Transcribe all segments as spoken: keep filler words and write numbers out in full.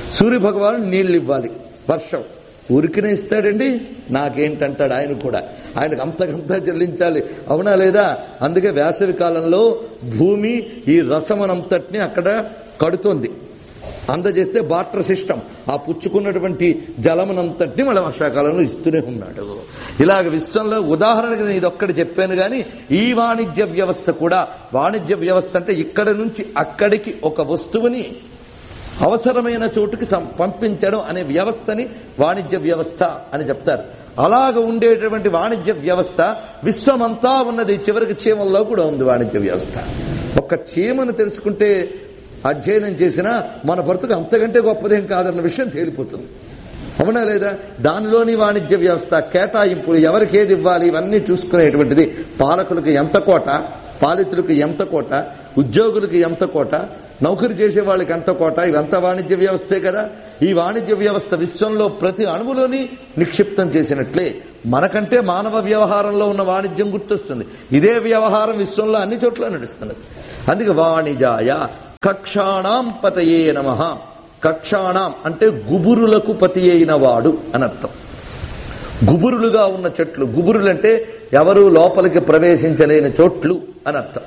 సూర్యభగవాను నీళ్లు ఇవ్వాలి, వర్షం ఊరికినే ఇస్తాడండి, నాకేంటంటాడు ఆయన కూడా. ఆయనకు అంతకంతా చెల్లించాలి, అవునా లేదా? అందుకే వేసవి కాలంలో భూమి ఈ రసమనంతటిని అక్కడ కడుతోంది, అందజేస్తే వాటర్ సిస్టమ్ ఆ పుచ్చుకున్నటువంటి జలమనంతటిని మళ్ళీ వర్షాకాలంలో ఇస్తూనే ఉన్నాడు. ఇలాగ విశ్వంలో ఉదాహరణకు నేను ఇదొక్కటి చెప్పాను. కానీ ఈ వాణిజ్య వ్యవస్థ కూడా, వాణిజ్య వ్యవస్థ అంటే ఇక్కడ నుంచి అక్కడికి ఒక వస్తువుని అవసరమైన చోటుకి పంపించడం అనే వ్యవస్థని వాణిజ్య వ్యవస్థ అని చెప్తారు. అలాగ ఉండేటువంటి వాణిజ్య వ్యవస్థ విశ్వమంతా ఉన్నది, చివరికి చీమల్లో కూడా ఉంది వాణిజ్య వ్యవస్థ. ఒక చీమను తెలుసుకుంటే, అధ్యయనం చేసినా మన బ్రతుకు అంతకంటే గొప్పదేం కాదన్న విషయం తేలిపోతుంది, అవునా లేదా? దానిలోని వాణిజ్య వ్యవస్థ, కేటాయింపులు, ఎవరికి ఏది ఇవ్వాలి, ఇవన్నీ చూసుకునేటువంటిది. పాలకులకు ఎంత కోట, పాలితులకు ఎంత కోట, ఉద్యోగులకు ఎంత కోట, నౌకరీ చేసే వాళ్ళకి ఎంత కోట, ఇవంతా వాణిజ్య వ్యవస్థే కదా. ఈ వాణిజ్య వ్యవస్థ విశ్వంలో ప్రతి అణువులోని నిక్షిప్తం చేసినట్లే మనకంటే మానవ వ్యవహారంలో ఉన్న వాణిజ్యం గుర్తొస్తుంది. ఇదే వ్యవహారం విశ్వంలో అన్ని చోట్ల నడుస్తున్నది. అందుకే వాణిజాయ కక్షాణాం పతయే నమః. కక్షాణాం అంటే గుబురులకు పతి అయిన వాడు అని అర్థం. గుబురులుగా ఉన్న చెట్లు, గుబురులు అంటే ఎవరు లోపలికి ప్రవేశించలేని చోట్లు అని అర్థం.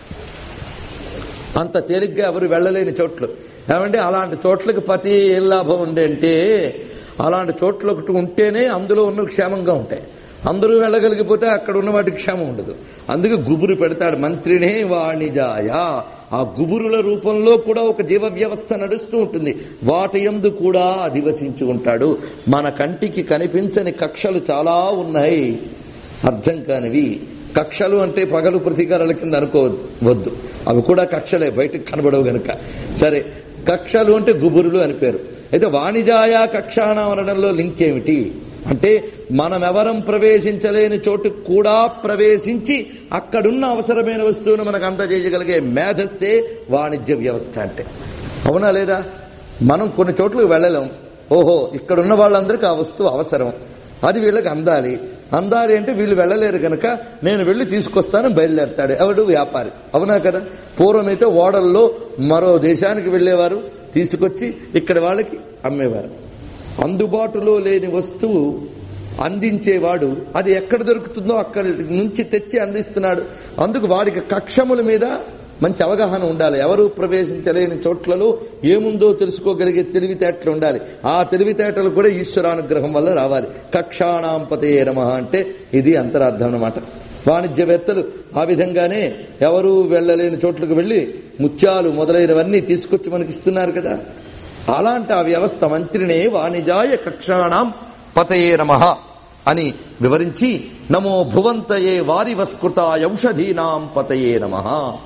అంత తేలిగ్గా ఎవరు వెళ్ళలేని చోట్లు. ఏమంటే అలాంటి చోట్లకి పతి ఏం లాభం ఉండే అంటే, అలాంటి చోట్ల ఒకటి ఉంటేనే అందులో ఉన్న క్షేమంగా ఉంటాయి. అందరూ వెళ్ళగలిగిపోతే అక్కడ ఉన్న వాటికి క్షేమం ఉండదు. అందుకే గుబురు పెడతాడు, మంత్రినే వాణిజాయ. ఆ గుబురుల రూపంలో కూడా ఒక జీవ వ్యవస్థ నడుస్తూ ఉంటుంది, వాటి యందు కూడా అధివసించి ఉంటాడు. మన కంటికి కనిపించని కక్షలు చాలా ఉన్నాయి, అర్థం కానివి. కక్షలు అంటే పగలు ప్రతీకారాల కింద అనుకోవద్దు, అవి కూడా కక్షలే, బయటకు కనబడవు గనక. సరే, కక్షలు అంటే గుబురులు అని పేరు. అయితే వాణిజాయ కక్షాణ అనడంలో లింక్ ఏమిటి అంటే, మనమెవరం ప్రవేశించలేని చోటుకు కూడా ప్రవేశించి అక్కడున్న అవసరమైన వస్తువును మనకు అందజేయగలిగే మేధస్సే వాణిజ్య వ్యవస్థ అంటే, అవునా లేదా? మనం కొన్ని చోట్లకు వెళ్ళలేం, ఓహో ఇక్కడున్న వాళ్ళందరికీ ఆ వస్తువు అవసరం, అది వీళ్ళకి అందాలి. అందాలి అంటే వీళ్ళు వెళ్ళలేరు కనుక నేను వెళ్ళి తీసుకొస్తాను బయలుదేరతాడు ఎవడు? వ్యాపారి, అవునా కదా? పూర్వమైతే ఓడల్లో మరో దేశానికి వెళ్ళేవారు, తీసుకొచ్చి ఇక్కడ వాళ్ళకి అమ్మేవారు. అందుబాటులో లేని వస్తువు అందించేవాడు అది ఎక్కడ దొరుకుతుందో అక్కడి నుంచి తెచ్చి అందిస్తున్నాడు. అందుకు వాడికి కక్షముల మీద మంచి అవగాహన ఉండాలి. ఎవరు ప్రవేశించలేని చోట్లలో ఏముందో తెలుసుకోగలిగే తెలివితేటలు ఉండాలి. ఆ తెలివితేటలు కూడా ఈశ్వరానుగ్రహం వల్ల రావాలి. కక్షాణాం పతయే నమః అంటే ఇది అంతరార్థం అన్నమాట. వాణిజ్యవేత్తలు ఆ విధంగానే ఎవరు వెళ్ళలేని చోట్లకు వెళ్లి ముత్యాలు మొదలైనవన్నీ తీసుకొచ్చి మనకి ఇస్తున్నారు కదా. అలాంటి ఆ వ్యవస్థ మంత్రినే వాణిజాయ కక్షాణాం పతయే నమః అని వివరించి, నమో భువంతయే వారివస్కృత ఔషధీనాం పతయే నమః.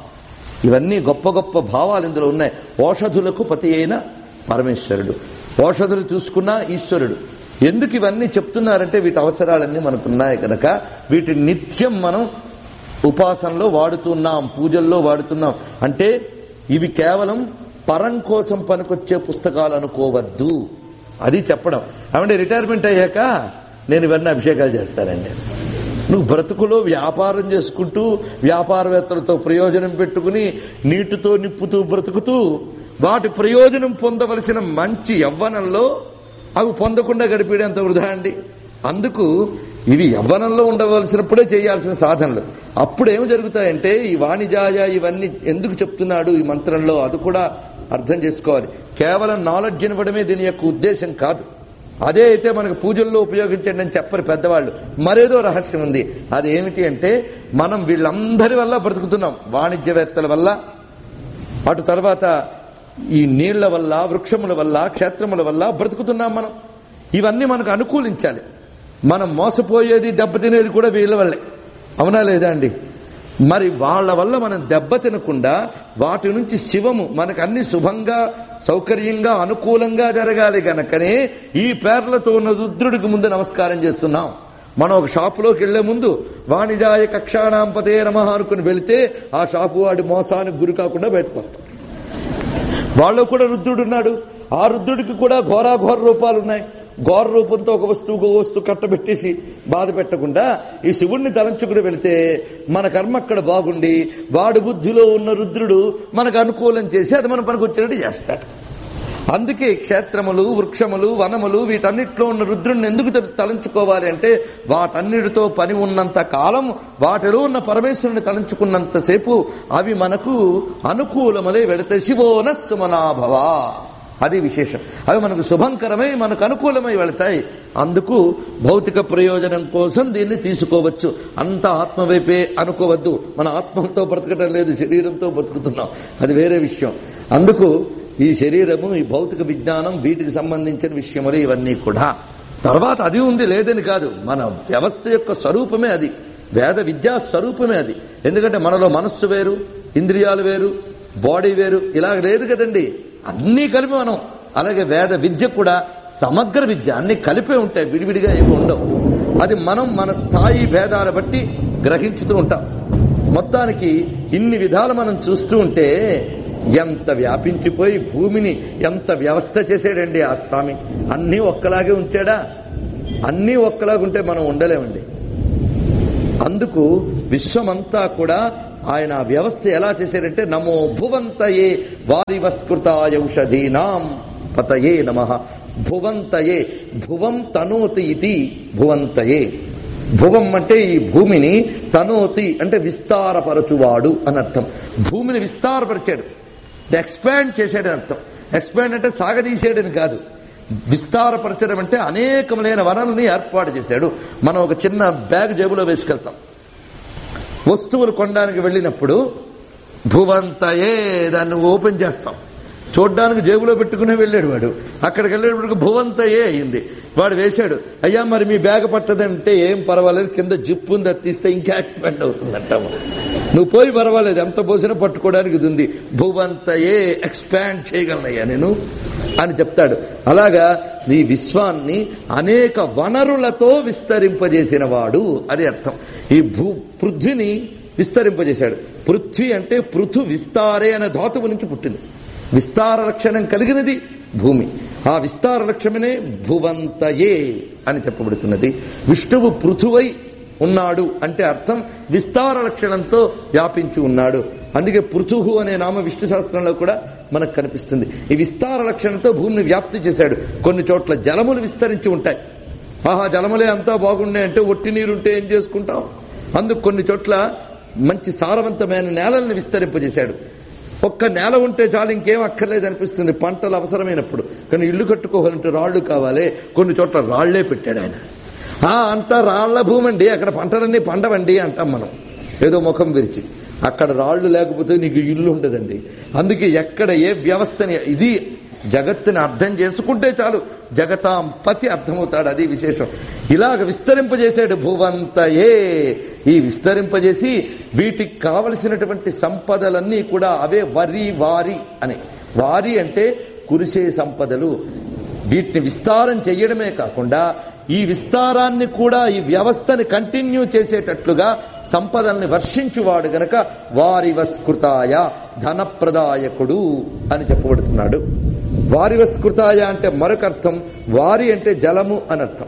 ఇవన్నీ గొప్ప గొప్ప భావాలు ఇందులో ఉన్నాయి. ఓషధులకు పతి అయిన పరమేశ్వరుడు, ఓషధులు చూసుకున్నా ఈశ్వరుడు. ఎందుకు ఇవన్నీ చెప్తున్నారంటే, వీటి అవసరాలన్నీ మనకున్నాయి కనుక వీటిని నిత్యం మనం ఉపాసనలో వాడుతున్నాం, పూజల్లో వాడుతున్నాం. అంటే ఇవి కేవలం పరం కోసం పనికొచ్చే పుస్తకాలు అనుకోవద్దు, అది చెప్పడం. ఏమంటే రిటైర్మెంట్ అయ్యాక నేను ఇవన్నీ అభిషేకాలు చేస్తానండి. నువ్వు బ్రతుకులో వ్యాపారం చేసుకుంటూ వ్యాపారవేత్తలతో ప్రయోజనం పెట్టుకుని నీటితో నిప్పుతూ బ్రతుకుతూ వాటి ప్రయోజనం పొందవలసిన మంచి యవ్వనంలో అవి పొందకుండా గడిపేంత వృధా అండి. అందుకు ఇవి యవ్వనంలో ఉండవలసినప్పుడే చేయాల్సిన సాధనలు. అప్పుడేమి జరుగుతాయంటే, ఈ వాణిజాయ ఇవన్నీ ఎందుకు చెప్తున్నాడు ఈ మంత్రంలో, అది కూడా అర్థం చేసుకోవాలి. కేవలం నాలెడ్జ్ ఇవ్వడమే దీని యొక్క ఉద్దేశం కాదు. అదే అయితే మనకు పూజల్లో ఉపయోగించండి అని చెప్పరు పెద్దవాళ్ళు. మరేదో రహస్యం ఉంది. అది ఏమిటి అంటే, మనం వీళ్ళందరి వల్ల బ్రతుకుతున్నాం. వాణిజ్యవేత్తల వల్ల, అటు తర్వాత ఈ నీళ్ల వల్ల, వృక్షముల వల్ల, క్షేత్రముల వల్ల బ్రతుకుతున్నాం మనం. ఇవన్నీ మనకు అనుకూలించాలి. మనం మోసపోయేది, దెబ్బతినేది కూడా వీళ్ళ వల్లే, అవునా లేదా అండి? మరి వాళ్ళ వల్ల మనం దెబ్బ తినకుండా వాటి నుంచి శివము మనకు అన్ని శుభంగా సౌకర్యంగా అనుకూలంగా జరగాలి గనకనే ఈ పేర్లతో ఉన్న రుద్రుడికి ముందు నమస్కారం చేస్తున్నాం. మనం ఒక షాపులోకి వెళ్లే ముందు వాణిజాయ కక్షాణాం పతయే నమః అనుకుని వెళితే ఆ షాపు వాడి మోసానికి గురి కాకుండా బయటకు వస్తాం. వాళ్ళు కూడా రుద్రుడున్నాడు, ఆ రుద్రుడికి కూడా ఘోరాఘోర రూపాలు ఉన్నాయి. ఘోర రూపంతో ఒక వస్తువు ఒక వస్తువు కట్టబెట్టేసి బాధ పెట్టకుండా ఈ శివుణ్ణి తలంచుకుని వెళితే మన కర్మ అక్కడ బాగుండి వాడి బుద్ధిలో ఉన్న రుద్రుడు మనకు అనుకూలం చేసి అది మన పనికి వచ్చినట్టు చేస్తాడు. అందుకే క్షేత్రములు, వృక్షములు, వనములు వీటన్నిటిలో ఉన్న రుద్రుణ్ణి ఎందుకు తలంచుకోవాలి అంటే వాటన్నిటితో పని ఉన్నంత కాలం వాటిలో ఉన్న పరమేశ్వరుని తలంచుకున్నంతసేపు అవి మనకు అనుకూలములే వెళితే శివోన సుమనాభవ, అది విశేషం. అవి మనకు శుభంకరమై మనకు అనుకూలమై వెళతాయి. అందుకు భౌతిక ప్రయోజనం కోసం దీన్ని తీసుకోవచ్చు. అంత ఆత్మవైపే అనుకోవద్దు. మన ఆత్మతో బ్రతకటం లేదు, శరీరంతో బతుకుతున్నాం, అది వేరే విషయం. అందుకు ఈ శరీరము, ఈ భౌతిక విజ్ఞానం, వీటికి సంబంధించిన విషయములు ఇవన్నీ కూడా. తర్వాత అది ఉంది లేదని కాదు, మన వ్యవస్థ యొక్క స్వరూపమే అది, వేద విద్యా స్వరూపమే అది. ఎందుకంటే మనలో మనస్సు వేరు, ఇంద్రియాలు వేరు, బాడీ వేరు, ఇలా లేదు కదండి, అన్నీ కలిపి మనం. అలాగే వేద విద్య కూడా సమగ్ర విద్య, అన్ని కలిపే ఉంటాయి, విడివిడిగా ఏమి ఉండవు. అది మనం మన స్థాయి భేదాల బట్టి గ్రహించుతూ ఉంటాం. మొత్తానికి ఇన్ని విధాలు మనం చూస్తూ ఉంటే ఎంత వ్యాపించిపోయి భూమిని ఎంత వ్యవస్థ చేసాడండి ఆ స్వామి. అన్నీ ఒక్కలాగే ఉంచాడా? అన్నీ ఒక్కలాగుంటే మనం ఉండలేమండి. అందుకు విశ్వమంతా కూడా ఆయన వ్యవస్థ ఎలా చేశాడంటే నమో భువంతయే వారివస్కృతాయ ఔషధీనాం పతయే నమః. భువంతయే, భువం తనోతి ఇది భువంతయే. భువం అంటే ఈ భూమిని, తనోతి అంటే విస్తారపరచువాడు అని అర్థం. భూమిని విస్తారపరిచాడు, ఎక్స్పాండ్ చేశాడని అర్థం. ఎక్స్పాండ్ అంటే సాగదీశాడని కాదు. విస్తారపరచడం అంటే అనేకములైన వనరుల్ని ఏర్పాటు చేశాడు. మనం ఒక చిన్న బ్యాగ్ జేబులో వేసుకెళ్తాం. వస్తువులు కొనడానికి వెళ్ళినప్పుడు భువంతయే దాన్ని ఓపెన్ చేస్తాం. చూడ్డానికి జేబులో పెట్టుకునే వెళ్ళాడు వాడు. అక్కడికి వెళ్ళేటప్పటికి భువంతయే అయింది. వాడు వేశాడు, అయ్యా మరి మీ బ్యాగ్ పట్టదంటే ఏం పర్వాలేదు, కింద జిప్పుని తీస్తే ఇంకా ఎక్స్పాండ్ అవుతుందంటాము. నువ్వు పోయి పర్వాలేదు, ఎంత పోసినా పట్టుకోవడానికి ఇది ఉంది. భువంతయే ఎక్స్పాండ్ చేయగలనయ్యా నేను అని చెప్తాడు. అలాగా ఈ విశ్వాన్ని అనేక వనరులతో విస్తరింపజేసిన వాడు, అది అర్థం. ఈ భూ పృథ్వీని విస్తరింపజేశాడు. పృథ్వీ అంటే పృథు విస్తారే అనే ధాతువు నుంచి పుట్టింది. విస్తార లక్షణం కలిగినది భూమి. ఆ విస్తార లక్షణమే భువంతయే అని చెప్పబడుతున్నది. విష్ణువు పృథువై ఉన్నాడు అంటే అర్థం విస్తార లక్షణంతో వ్యాపించి ఉన్నాడు. అందుకే పృథుహు అనే నామ విష్ణు శాస్త్రంలో కూడా మనకు కనిపిస్తుంది. ఈ విస్తార లక్షణంతో భూమిని వ్యాప్తి చేశాడు. కొన్ని చోట్ల జలములు విస్తరించి ఉంటాయి. ఆహా జలములే అంతా బాగున్నాయి అంటే ఒట్టి నీరుంటే ఏం చేసుకుంటాం. అందుకు కొన్ని చోట్ల మంచి సారవంతమైన నేలల్ని విస్తరింపజేశాడు. ఒక్క నేల ఉంటే చాలు, ఇంకేం అక్కర్లేదు అనిపిస్తుంది పంటలు అవసరమైనప్పుడు. కానీ ఇల్లు కట్టుకోవాలంటే రాళ్లు కావాలి. కొన్ని చోట్ల రాళ్లే పెట్టాడు ఆయన. ఆ అంతా రాళ్ల భూమి అండి, అక్కడ పంటలన్నీ పండవండి అంటాం మనం ఏదో ముఖం విరిచి. అక్కడ రాళ్లు లేకపోతే నీకు ఇల్లు ఉండదండి. అందుకే ఎక్కడ ఏ వ్యవస్థని, ఇది జగత్తుని అర్థం చేసుకుంటే చాలు జగతాం పతి అర్థమవుతాడు, అది విశేషం. ఇలాగ విస్తరింపజేశాడు భువంతయే. ఈ విస్తరింపజేసి వీటికి కావలసినటువంటి సంపదలన్నీ కూడా అవే వరి వారి అని. వారి అంటే కురిసే సంపదలు. వీటిని విస్తారం చెయ్యడమే కాకుండా ఈ విస్తారాన్ని కూడా ఈ వ్యవస్థని కంటిన్యూ చేసేటట్లుగా సంపదల్ని వర్షించువాడు గనక వారివస్కృతాయ ధనప్రదాయకుడు అని చెప్పబడుతున్నాడు. వారివస్కృతాయ అంటే మరొక అర్థం, వారి అంటే జలము అని అర్థం.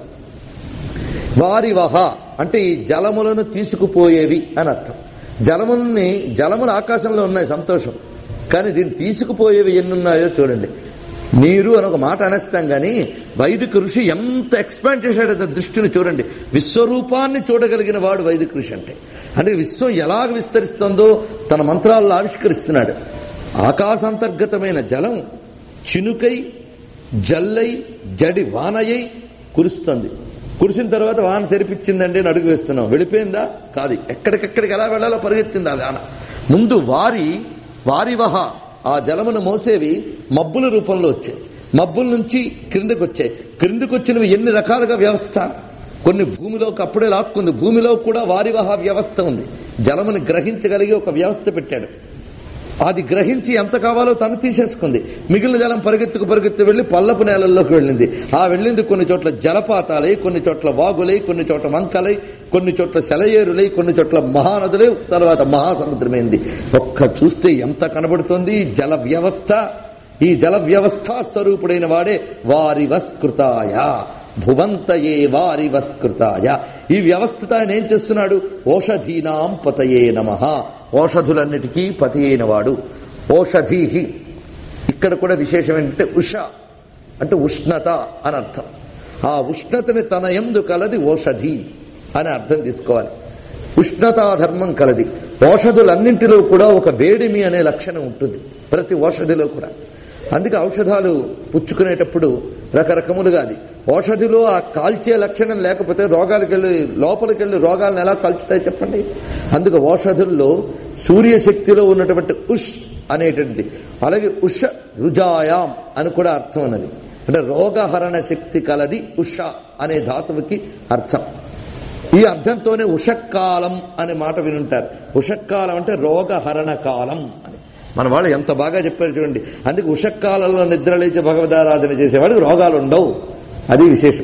వారివహ అంటే ఈ జలములను తీసుకుపోయేవి అని అర్థం. జలముల్ని జలములు ఆకాశంలో ఉన్నాయి, సంతోషం. కానీ దీన్ని తీసుకుపోయేవి ఎన్నున్నాయో చూడండి. నీరు అని ఒక మాట అనేస్తాం కానీ వైదిక ఋషి ఎంత ఎక్స్పాండ్ చేశాడు దృష్టిని చూడండి. విశ్వరూపాన్ని చూడగలిగిన వాడు వైదిక ఋషి అంటే. అంటే విశ్వం ఎలాగ విస్తరిస్తుందో తన మంత్రాల్లో ఆవిష్కరిస్తున్నాడు. ఆకాశాంతర్గతమైన జలం చినుకై జల్లై జడి వానయ్యి కురుస్తుంది. కురిసిన తర్వాత వాన తెరిపించిందండి అని అడుగు వేస్తున్నాం. వెళ్ళిపోయిందా? కాదు, ఎక్కడికెక్కడికి ఎలా వెళ్లాలో పరిగెత్తింది ఆ వాన. ముందు వారి వారివహ ఆ జలమును మోసేవి మబ్బుల రూపంలో వచ్చాయి. మబ్బుల నుంచి క్రిందకు వచ్చాయి. క్రిందకు వచ్చినవి ఎన్ని రకాలుగా వ్యవస్థ. కొన్ని భూమిలోకి అప్పుడే లాక్కుంది. భూమిలో కూడా వారివహ వ్యవస్థ ఉంది. జలముని గ్రహించగలిగి ఒక వ్యవస్థ పెట్టాడు. అది గ్రహించి ఎంత కావాలో తను తీసేసుకుంది. మిగిలిన జలం పరిగెత్తుకు పరిగెత్తు వెళ్లి పల్లపు నేలల్లోకి వెళ్ళింది. ఆ వెళ్ళింది కొన్ని చోట్ల జలపాతాలై, కొన్ని చోట్ల వాగులై, కొన్ని చోట్ల వంకలై, కొన్ని చోట్ల సెలయేరులై, కొన్ని చోట్ల మహానదులై, తర్వాత మహాసముద్రమైంది. ఒక్క చూస్తే ఎంత కనబడుతుంది జల వ్యవస్థ. ఈ జల వ్యవస్థ స్వరూపుడైన వాడే వారివస్కృతాయ భువంతయే వారివస్కృతాయ. ఈ వ్యవస్థతో ఆయన ఏం చేస్తున్నాడు? ఓషధీనాం పతయే నమః. ఓషధులన్నిటికీ పతి అయిన వాడు. ఓషధీ ఇక్కడ కూడా విశేషం ఏంటంటే ఉష అంటే ఉష్ణత అని అర్థం. ఆ ఉష్ణతని తన యందు కలది ఓషధి అని అర్థం తీసుకోవాలి. ఉష్ణతాధర్మం కలది. ఓషధులన్నింటిలో కూడా ఒక వేడిమి అనే లక్షణం ఉంటుంది ప్రతి ఓషధిలో కూడా. అందుకే ఔషధాలు పుచ్చుకునేటప్పుడు రకరకములుగా అది ఓషధిలో ఆ కాల్చే లక్షణం లేకపోతే రోగాలకు వెళ్ళి లోపలికి వెళ్ళి రోగాలను ఎలా కాల్చుతాయి చెప్పండి. అందుకే ఓషధుల్లో సూర్యశక్తిలో ఉన్నటువంటి ఉష్ అనేటువంటి, అలాగే ఉష రుజాయాం అని కూడా అర్థం ఉన్నది. అంటే రోగహరణ శక్తి కలది ఉష అనే ధాతువుకి అర్థం. ఈ అర్థంతోనే ఉషక్కాలం అనే మాట వినుంటారు. ఉషక్కాలం అంటే రోగహరణ కాలం అని మన వాళ్ళు ఎంత బాగా చెప్పారు చూడండి. అందుకే ఉషక్కాలంలో నిద్రలేచి భగవదారాధన చేసేవాడికి రోగాలు ఉండవు, అది విశేషం.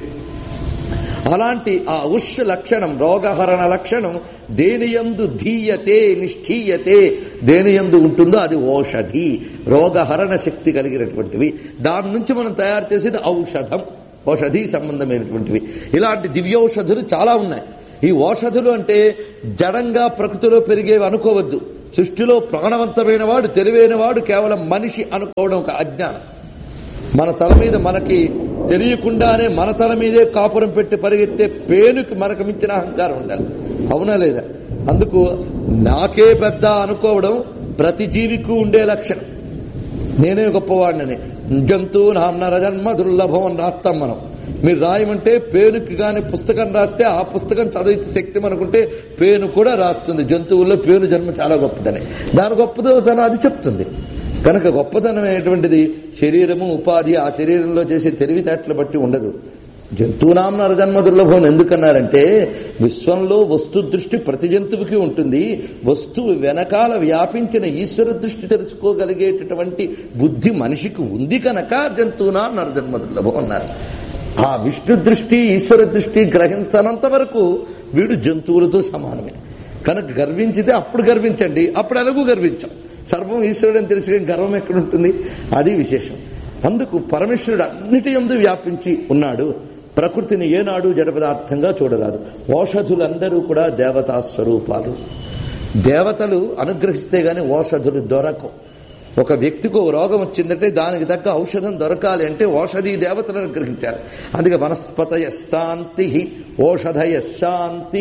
అలాంటి ఆ ఉష్ లక్షణం, రోగహరణ లక్షణం దేనియందు ధీయతే నిష్ఠీయతే, దేనియందు ఉంటుందో అది ఓషధి, రోగహరణ శక్తి కలిగినటువంటివి. దాని నుంచి మనం తయారు చేసేది ఔషధం, ఓషధి సంబంధమైనటువంటివి. ఇలాంటి దివ్యౌషధులు చాలా ఉన్నాయి. ఈ ఓషధులు అంటే జడంగా ప్రకృతిలో పెరిగేవి అనుకోవద్దు. సృష్టిలో ప్రాణవంతమైన వాడు, తెలివైన వాడు కేవలం మనిషి అనుకోవడం ఒక అజ్ఞానం. మన తల మీద మనకి తెలియకుండానే మన తల మీదే కాపురం పెట్టి పరిగెత్తే పేనుకి మనకు మించిన అహంకారం ఉండాలి, అవునా లేదా? అందుకు నాకే పెద్ద అనుకోవడం ప్రతి జీవికి ఉండే లక్షణం. నేనే గొప్పవాడినని. జంతు నామ్న జన్మ దుర్లభం అని రాస్తాం మనం. మీరు రాయమంటే పేనుకి కానీ పుస్తకం రాస్తే ఆ పుస్తకం చదివితే శక్తి మనకుంటే పేను కూడా రాస్తుంది. జంతువుల్లో పేను జన్మ చాలా గొప్పదని, దాని గొప్పదనం అది చెప్తుంది. కనుక గొప్పతనం అనేటువంటిది శరీరము ఉపాధి, ఆ శరీరంలో చేసే తెలివితేటలు బట్టి ఉండదు. జంతువునాం నరజన్మ దుర్లభం ఎందుకన్నారంటే విశ్వంలో వస్తు దృష్టి ప్రతి జంతువుకి ఉంటుంది. వస్తువు వెనకాల వ్యాపించిన ఈశ్వర దృష్టి తెలుసుకోగలిగేటటువంటి బుద్ధి మనిషికి ఉంది కనుక జంతువునాం నరజన్మ దుర్లభం అన్నారు. ఆ విష్ణు దృష్టి ఈశ్వర దృష్టి గ్రహించనంత వరకు వీడు జంతువులతో సమానమే. కనుక గర్వించితే అప్పుడు గర్వించండి, అప్పుడు ఎలాగూ గర్వించాం. సర్వం ఈశ్వరుడని తెలిసి గర్వం ఎక్కడుంటుంది, అది విశేషం. అందుకు పరమేశ్వరుడు అన్నిటి యందు వ్యాపించి ఉన్నాడు. ప్రకృతిని ఏనాడు జడ పదార్థంగా చూడరాదు. ఓషధులందరూ కూడా దేవతా స్వరూపాలు. దేవతలు అనుగ్రహిస్తే గాని ఓషధులు దొరకవు. ఒక వ్యక్తికి ఒక రోగం వచ్చిందంటే దానికి తగ్గ ఔషధం దొరకాలి అంటే ఓషధి దేవతలను అనుగ్రహించాలి. అందుకే వనస్పతయ శాంతి ఓషధయ శాంతి.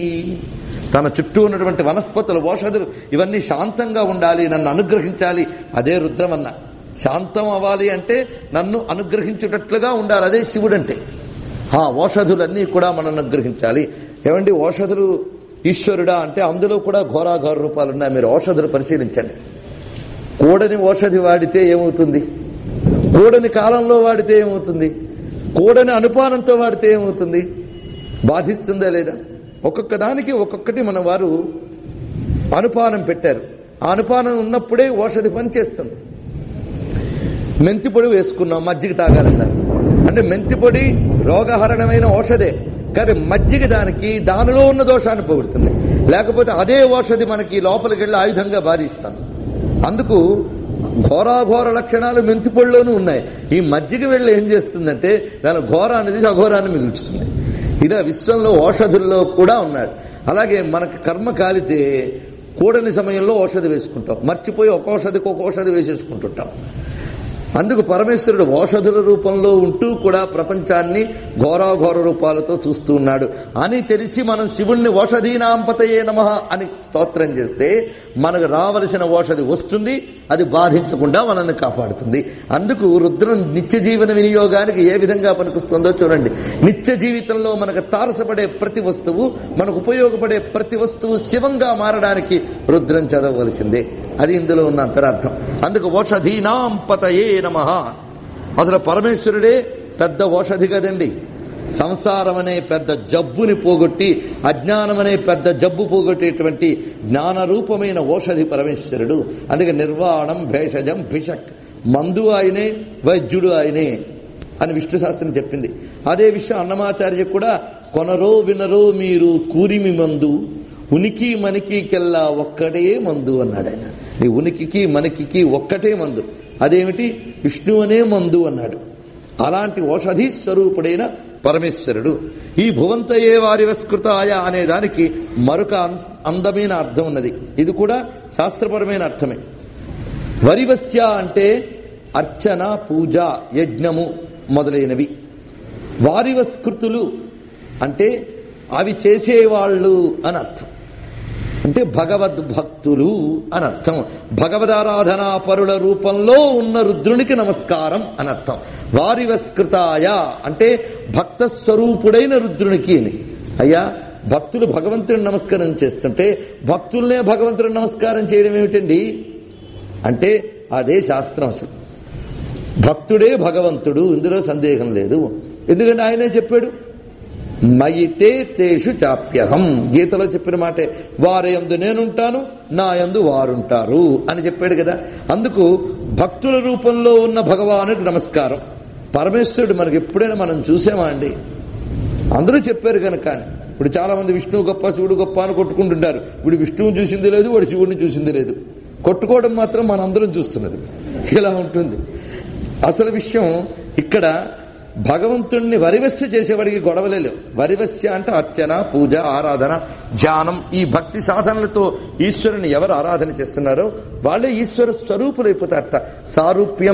తన చుట్టూ ఉన్నటువంటి వనస్పతులు, ఓషధులు ఇవన్నీ శాంతంగా ఉండాలి, నన్ను అనుగ్రహించాలి. అదే రుద్రమన్న. శాంతం అవ్వాలి అంటే నన్ను అనుగ్రహించేటట్లుగా ఉండాలి, అదే శివుడు అంటే. ఆ ఓషధులన్నీ కూడా మనం అనుగ్రహించాలి. ఏమండి ఓషధులు ఈశ్వరుడా అంటే అందులో కూడా ఘోరాఘోర రూపాలు ఉన్నాయి. మీరు ఓషధులు పరిశీలించండి. కూడని ఓషధి వాడితే ఏమవుతుంది, కూడని కాలంలో వాడితే ఏమవుతుంది, కూడని అనుపానంతో వాడితే ఏమవుతుంది, బాధిస్తుందా లేదా? ఒక్కొక్క దానికి ఒక్కొక్కటి మన వారు అనుపానం పెట్టారు. ఆ అనుపానం ఉన్నప్పుడే ఓషధి పనిచేస్తుంది. మెంతిపొడి వేసుకున్నాం, మజ్జిగ తాగాలన్నారు అంటే మెంతిపొడి రోగహరణమైన ఓషధే, కానీ మజ్జిగ దానికి దానిలో ఉన్న దోషాన్ని పోగొడుతుంది. లేకపోతే అదే ఓషధి మనకి లోపలికి వెళ్ళి ఆయుధంగా బాధిస్తాను. అందుకు ఘోరాఘోర లక్షణాలు మెంతిపొడిలోనూ ఉన్నాయి. ఈ మజ్జిగ వెళ్ళి ఏం చేస్తుందంటే దాని ఘోరాన్ని తీసి అఘోరాన్ని మిగుల్చుతుంది. ఇలా విశ్వంలో ఓషధుల్లో కూడా ఉన్నాడు. అలాగే మనకు కర్మ కాలితే కూడని సమయంలో ఔషధి వేసుకుంటాం, మర్చిపోయి ఒక ఔషధికి ఒక ఔషధి వేసేసుకుంటుంటాం. అందుకు పరమేశ్వరుడు ఔషధుల రూపంలో ఉంటూ కూడా ప్రపంచాన్ని ఘోరాఘోర రూపాలతో చూస్తూ ఉన్నాడు అని తెలిసి మనం శివుణ్ణి ఓషధీనాంపతయే నమః అని స్తోత్రం చేస్తే మనకు రావలసిన ఓషధి వస్తుంది, అది బాధించకుండా మనల్ని కాపాడుతుంది. అందుకు రుద్రం నిత్య జీవన వినియోగానికి ఏ విధంగా పనికొస్తుందో చూడండి. నిత్య జీవితంలో మనకు తారసపడే ప్రతి వస్తువు, మనకు ఉపయోగపడే ప్రతి వస్తువు శివంగా మారడానికి రుద్రం చదవవలసిందే. అది ఇందులో ఉన్న అంతరార్థం. అందుకు ఓషధీనాంపతయే నమః. అసలు పరమేశ్వరుడే పెద్ద ఓషధి కదండి. సంసారం అనే పెద్ద జబ్బుని పోగొట్టి అజ్ఞానం అనే పెద్ద జబ్బు పోగొట్టేటువంటి జ్ఞానరూపమైన ఓషధి పరమేశ్వరుడు. అందుకే నిర్వాణం భేషజం భిషక్, మందు ఆయనే, వైద్యుడు ఆయనే అని విష్ణు శాస్త్రం చెప్పింది. అదే విషయం అన్నమాచార్య కూడా కొనరో వినరో మీరు కూరిమి మందు, ఉనికి మనికికెల్లా ఒక్కటే మందు అన్నాడు ఆయన. నీ ఉనికికి మనకికి ఒక్కటే మందు, అదేమిటి విష్ణు అనే మందు అన్నాడు. అలాంటి ఓషధీ స్వరూపుడైన పరమేశ్వరుడు. ఈ భువంతయే వారివస్కృతాయ అనే దానికి మరొక అందమైన అర్థం ఉన్నది. ఇది కూడా శాస్త్రపరమైన అర్థమే. వరివస్య అంటే అర్చన, పూజ, యజ్ఞము మొదలైనవి. వారివస్కృతులు అంటే అవి చేసేవాళ్ళు అని అర్థం. అంటే భగవద్భక్తులు అని అర్థం. భగవదారాధనా పరుల రూపంలో ఉన్న రుద్రునికి నమస్కారం అని అర్థం. వారివస్కృతాయ అంటే భక్త స్వరూపుడైన రుద్రునికి అని. అయ్యా, భక్తులు భగవంతుని నమస్కారం చేస్తుంటే భక్తుల్నే భగవంతుని నమస్కారం చేయడం ఏమిటండి అంటే అదే శాస్త్రం. అసలు భక్తుడే భగవంతుడు, ఇందులో సందేహం లేదు. ఎందుకంటే ఆయనే చెప్పాడు, మయితే తేషు చాప్యహం. గీతలో చెప్పిన మాటే, వారి యందు నేనుంటాను, నా యందు వారుంటారు అని చెప్పాడు కదా. అందుకు భక్తుల రూపంలో ఉన్న భగవానుడికి నమస్కారం. పరమేశ్వరుడు మనకి ఎప్పుడైనా మనం చూసామా అండి? అందరూ చెప్పారు కనుక. ఇప్పుడు చాలా మంది విష్ణువు గొప్ప, శివుడు గొప్ప అని కొట్టుకుంటుంటారు. ఇప్పుడు విష్ణువు చూసింది లేదు, వాడు శివుడిని చూసింది లేదు. కొట్టుకోవడం మాత్రం మనందరం చూస్తున్నది. ఇలా ఉంటుంది. అసలు విషయం ఇక్కడ భగవంతుణ్ణి వరివస్య చేసేవాడికి గొడవలే లేవు. వరివస్య అంటే అర్చన, పూజ, ఆరాధన, ధ్యానం, ఈ భక్తి సాధనలతో ఈశ్వరుని ఎవరు ఆరాధన చేస్తున్నారో వాళ్ళే ఈశ్వర స్వరూపులైపోతారట. సారూప్యం